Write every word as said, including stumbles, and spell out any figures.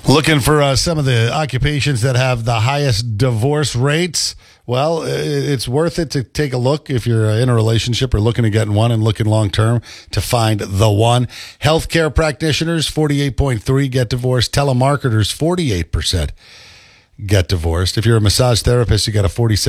Looking for uh, some of the occupations that have the highest divorce rates? Well, it's worth it to take a look if you're in a relationship or looking to get in one and looking long-term to find the one. Healthcare practitioners, forty-eight point three get divorced. Telemarketers, forty-eight percent get divorced. If you're a massage therapist, you got a forty-seven